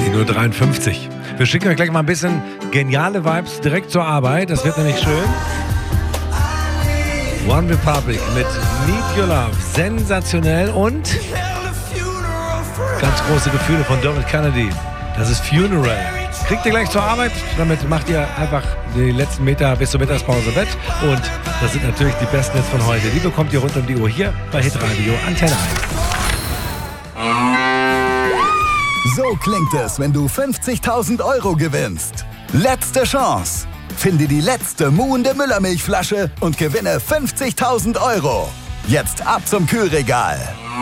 10:53 Uhr. Wir schicken euch gleich mal ein bisschen geniale Vibes direkt zur Arbeit. Das wird nämlich schön. One Republic mit Need Your Love. Sensationell und ganz große Gefühle von Dermot Kennedy. Das ist Funeral. Kriegt ihr gleich zur Arbeit. Damit macht ihr einfach die letzten Meter bis zur Mittagspause Bett. Und das sind natürlich die besten Hits von heute. Die bekommt ihr rund um die Uhr hier bei Hitradio Antenne 1. So klingt es, wenn du 50.000 € gewinnst. Letzte Chance. Finde die letzte muhende Müllermilchflasche und gewinne 50.000 €. Jetzt ab zum Kühlregal.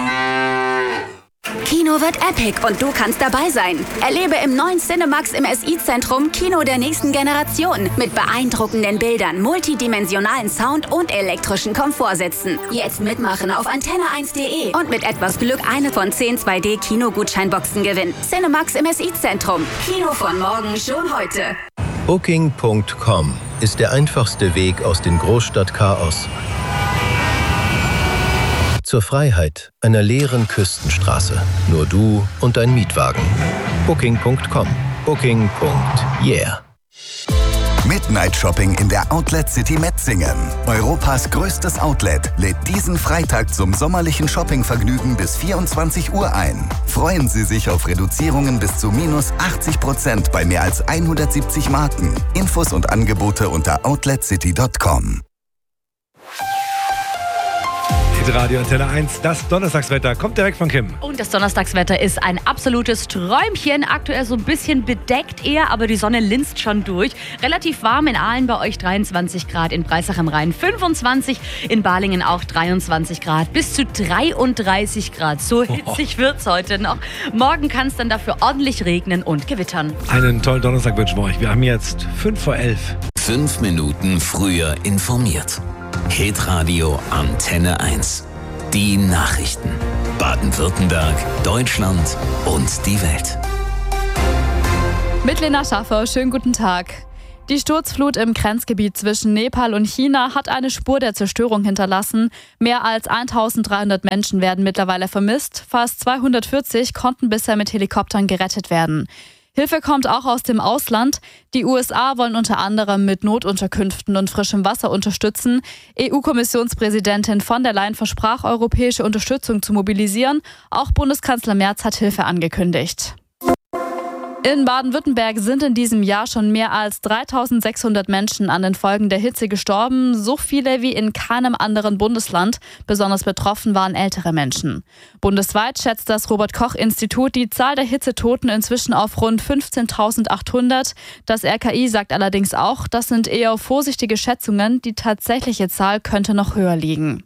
Kino wird epic und du kannst dabei sein. Erlebe im neuen Cinemax im SI-Zentrum Kino der nächsten Generation mit beeindruckenden Bildern, multidimensionalen Sound und elektrischen Komfortsitzen. Jetzt mitmachen auf antenne1.de und mit etwas Glück eine von 10 2D-Kinogutscheinboxen gewinnen. Cinemax im SI-Zentrum. Kino von morgen schon heute. Booking.com ist der einfachste Weg aus dem Großstadtchaos zur Freiheit einer leeren Küstenstraße. Nur du und dein Mietwagen. Booking.com. Booking.yeah. Midnight Shopping in der Outlet City Metzingen. Europas größtes Outlet lädt diesen Freitag zum sommerlichen Shoppingvergnügen bis 24 Uhr ein. Freuen Sie sich auf Reduzierungen bis zu minus 80% bei mehr als 170 Marken. Infos und Angebote unter outletcity.com. Radio Antenne 1, das Donnerstagswetter kommt direkt von Kim. Und das Donnerstagswetter ist ein absolutes Träumchen. Aktuell so ein bisschen bedeckt eher, aber die Sonne linst schon durch. Relativ warm in Aalen, bei euch 23 Grad, in Breisach am Rhein 25, in Balingen auch 23 Grad, bis zu 33 Grad. So hitzig wird's heute noch. Morgen kann es dann dafür ordentlich regnen und gewittern. Einen tollen Donnerstag wünschen wir euch. Wir haben jetzt 11:05. 5 Minuten früher informiert. Hitradio Antenne 1. Die Nachrichten. Baden-Württemberg, Deutschland und die Welt. Mit Lena Schaffer, schönen guten Tag. Die Sturzflut im Grenzgebiet zwischen Nepal und China hat eine Spur der Zerstörung hinterlassen. Mehr als 1300 Menschen werden mittlerweile vermisst. Fast 240 konnten bisher mit Helikoptern gerettet werden. Hilfe kommt auch aus dem Ausland. Die USA wollen unter anderem mit Notunterkünften und frischem Wasser unterstützen. EU-Kommissionspräsidentin von der Leyen versprach, europäische Unterstützung zu mobilisieren. Auch Bundeskanzler Merz hat Hilfe angekündigt. In Baden-Württemberg sind in diesem Jahr schon mehr als 3600 Menschen an den Folgen der Hitze gestorben, so viele wie in keinem anderen Bundesland. Besonders betroffen waren ältere Menschen. Bundesweit schätzt das Robert-Koch-Institut die Zahl der Hitzetoten inzwischen auf rund 15.800. Das RKI sagt allerdings auch, das sind eher vorsichtige Schätzungen, die tatsächliche Zahl könnte noch höher liegen.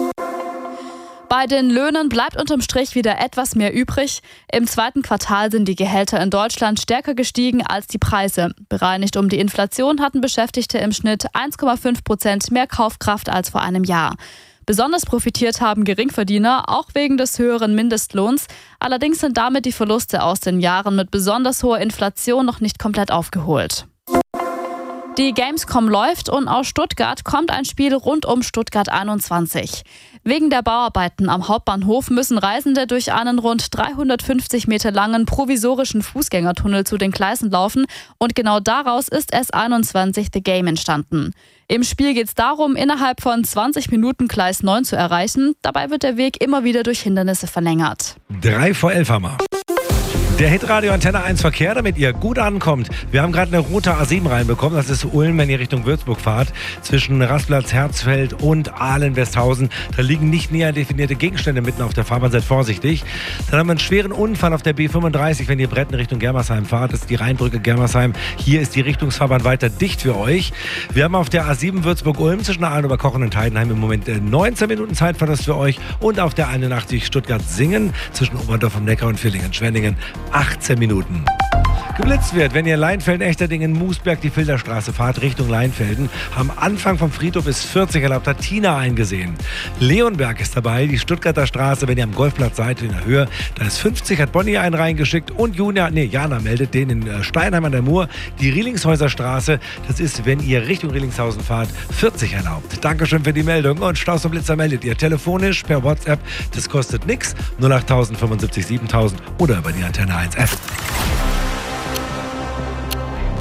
Bei den Löhnen bleibt unterm Strich wieder etwas mehr übrig. Im zweiten Quartal sind die Gehälter in Deutschland stärker gestiegen als die Preise. Bereinigt um die Inflation hatten Beschäftigte im Schnitt 1,5% mehr Kaufkraft als vor einem Jahr. Besonders profitiert haben Geringverdiener, auch wegen des höheren Mindestlohns. Allerdings sind damit die Verluste aus den Jahren mit besonders hoher Inflation noch nicht komplett aufgeholt. Die Gamescom läuft und aus Stuttgart kommt ein Spiel rund um Stuttgart 21. Wegen der Bauarbeiten am Hauptbahnhof müssen Reisende durch einen rund 350 Meter langen provisorischen Fußgängertunnel zu den Gleisen laufen und genau daraus ist S21 The Game entstanden. Im Spiel geht es darum, innerhalb von 20 Minuten Gleis 9 zu erreichen. Dabei wird der Weg immer wieder durch Hindernisse verlängert. 11:03 haben wir. Der Hitradio Antenne 1 Verkehr, damit ihr gut ankommt. Wir haben gerade eine rote A7 reinbekommen. Das ist Ulm, wenn ihr Richtung Würzburg fahrt. Zwischen Rastplatz, Herzfeld und Aalen-Westhausen. Da liegen nicht näher definierte Gegenstände mitten auf der Fahrbahn. Seid vorsichtig. Dann haben wir einen schweren Unfall auf der B35, wenn ihr Bretten Richtung Germersheim fahrt. Das ist die Rheinbrücke Germersheim. Hier ist die Richtungsfahrbahn weiter dicht für euch. Wir haben auf der A7 Würzburg-Ulm zwischen Aalen-Oberkochen und Heidenheim im Moment 19 Minuten Zeitverlust für euch. Und auf der 81 Stuttgart-Singen zwischen Oberndorf am Neckar und Villingen-Schwenningen 18 Minuten. Geblitzt wird, wenn ihr Leinfelden-Echterdingen, Moosberg, die Filderstraße fahrt Richtung Leinfelden, am Anfang vom Friedhof ist 40 erlaubt, hat Tina eingesehen. Leonberg ist dabei, die Stuttgarter Straße, wenn ihr am Golfplatz seid in der Höhe, da ist 50, hat Bonnie einen reingeschickt und Jana meldet den in Steinheim an der Mur. Die Rielingshäuser Straße, das ist, wenn ihr Richtung Rielingshausen fahrt, 40 erlaubt. Dankeschön für die Meldung und Staus und Blitzer meldet ihr telefonisch per WhatsApp, das kostet nichts, 08000 75 7000 oder über die Antenne 1 App.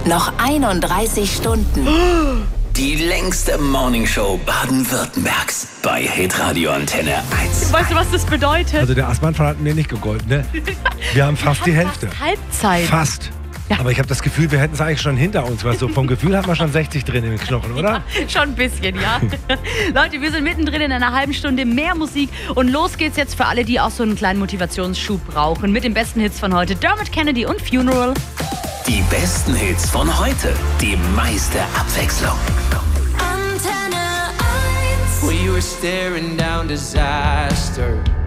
Noch 31 Stunden. Die längste Morningshow Baden-Württembergs bei Hitradio Antenne 1. Weißt du, was das bedeutet? Also der Assmann-Fall hat mir nicht gegolten, ne? Wir haben fast die Hälfte. Fast Halbzeit. Fast. Ja. Aber ich habe das Gefühl, wir hätten es eigentlich schon hinter uns. Weil so vom Gefühl hat man schon 60 drin in den Knochen, oder? Ja, schon ein bisschen, ja. Leute, wir sind mittendrin in einer halben Stunde mehr Musik. Und los geht's jetzt für alle, die auch so einen kleinen Motivationsschub brauchen. Mit den besten Hits von heute. Dermot Kennedy und Funeral. Die besten Hits von heute. Die meiste Abwechslung. Antenne 1. We were staring down disaster.